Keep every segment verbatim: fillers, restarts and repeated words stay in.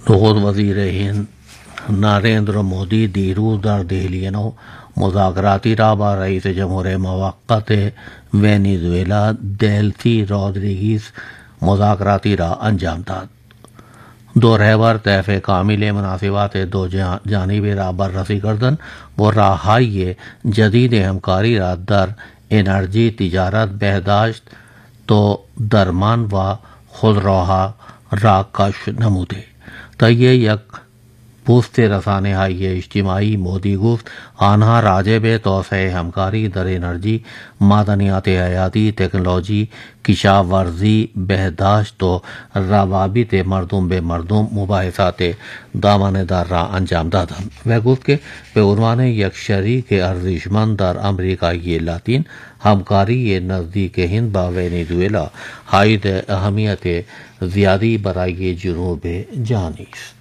نخست وزیر ہند نریندر مودی دیروز در دہلی نو مذاکراتی را با رئیس جمهور موقت ونزوئلا دیلسی رودریگز مذاکراتی را انجام داد. دو رہبر طیف کامل مناسبات دو جانب را بررسی کردن و راہهای جدید همکاری را در انرژی، تجارت، بهداشت، تو درمان و خودروها را کشف نموده. طی یک پوست رسانه های اجتماعی مودی گفت آنها راجع به توسعه همکاری در انرژی، معدنیات حیاتی، تکنولوژی، کشاورزی، بهداشت و روابط مردم به مردم مباحثات دامنه‌دار را انجام دادند. وہ گفت کہ به عنوان یک شریک ارزشمند در امریکای لاتین، همکاری نزدیک هند با ونزوئلا حائز اهمیت زیادی برای جنوب جهانی است.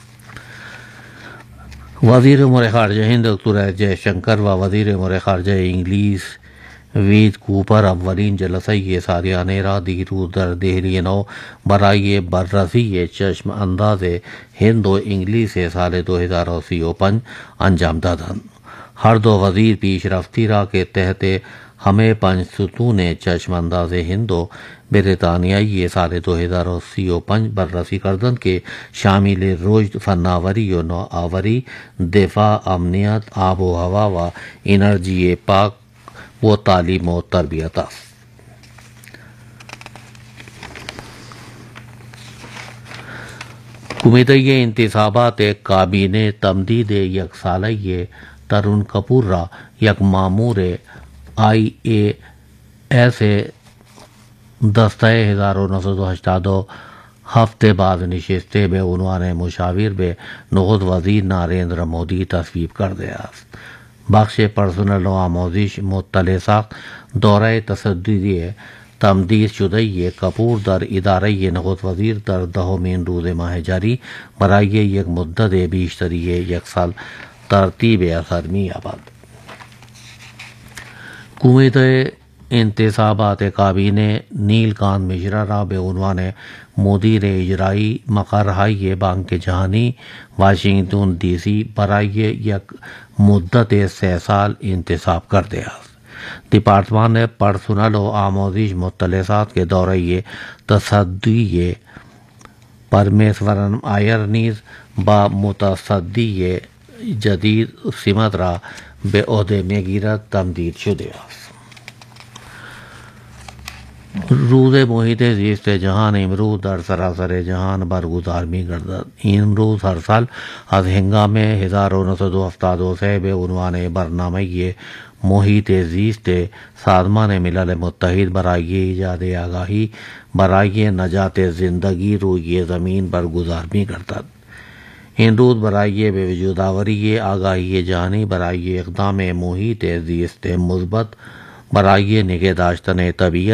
وزیر امور خارجه هند دکتر جے شنکر و وزیر امور خارجه انگلیس وید کوپر اولین جلسه سالیانه را دیروز در دهلی نو برای بررسی چشم انداز هند و انگلیس سال دو ہزار سی و پنج انجام دادند. ہر دو وزیر پیش رفتی را کے تحت ہمیں پنج ستون چشم انداز ہند و برطانیائی سال دو ہزار سی و پنج بررسی کردند کہ شامل رشد، فناوری و نوآوری، دفاع، امنیت، آب و ہوا و انرژی پاک و تعلیم و تربیت است. کمیته انتصابات کابینه تمدید یک ساله ترون کپور را یک مامور آئی اے ایس دسته هزار و نهصد و هشتاد و هفت بعد نشسته به عنوان مشاور به نخست وزیر نریندر مودی تصویب کرده است. بخش پرسنل و آموزش مطلع ساخت دوره تصدیدی تمدید شده کپور در اداره نخست وزیر در دهمین روز ماه جاری برای یک مدت بیشتری یک سال ترتیب اثر می‌یابد. کمیته انتصابات کابینه نیل کانت مشرا را به عنوان مدیر اجرایی مقرهای بانک جهانی واشنگتن دی سی برای یک مدت سه سال انتصاب کرده است. دیپارتمان پرسنل و آموزش مطلعات کے دوره تصدی پرمیسورن آیر نیز با متصدی جدید سمت را به عهده میگیرد تمدید شده است. روز محیط زیست جهان امروز در سراسر جهان برگزار می‌گردد. این امروز هر سال از هنگام هزار و نهصد و هفتاد و سه به عنوان برنامه محیط زیست سازمان ملل متحد برای ایجاد آگاهی برای نجات زندگی روی زمین برگزار می‌گردد. این روز برای به وجود آوری آگاهی جهانی برای اقدام محیط زیست مثبت برای نگه داشتن طبیعت